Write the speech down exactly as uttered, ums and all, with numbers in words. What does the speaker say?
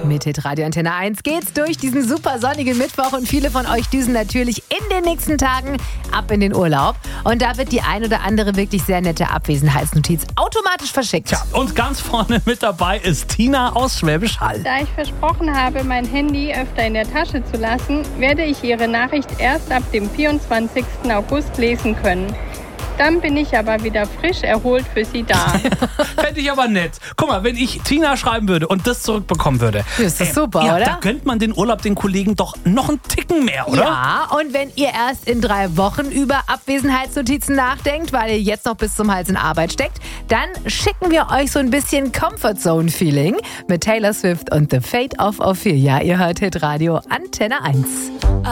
Mit Hitradio Antenne eins geht's durch diesen super sonnigen Mittwoch und viele von euch düsen natürlich in den nächsten Tagen ab in den Urlaub. Und da wird die ein oder andere wirklich sehr nette Abwesenheitsnotiz automatisch verschickt. Tja, und ganz vorne mit dabei ist Tina aus Schwäbisch Hall. Da ich versprochen habe, mein Handy öfter in der Tasche zu lassen, werde ich Ihre Nachricht erst ab dem vierundzwanzigsten August lesen können. Dann bin ich aber wieder frisch erholt für Sie da. Fände ich aber nett. Guck mal, wenn ich Tina schreiben würde und das zurückbekommen würde. Ist das super, ja, oder? Da gönnt man den Urlaub den Kollegen doch noch einen Ticken mehr, oder? Ja, und wenn ihr erst in drei Wochen über Abwesenheitsnotizen nachdenkt, weil ihr jetzt noch bis zum Hals in Arbeit steckt, dann schicken wir euch so ein bisschen Comfort Zone Feeling mit Taylor Swift und The Fate of Ophelia. Ihr hört Hitradio Antenne eins.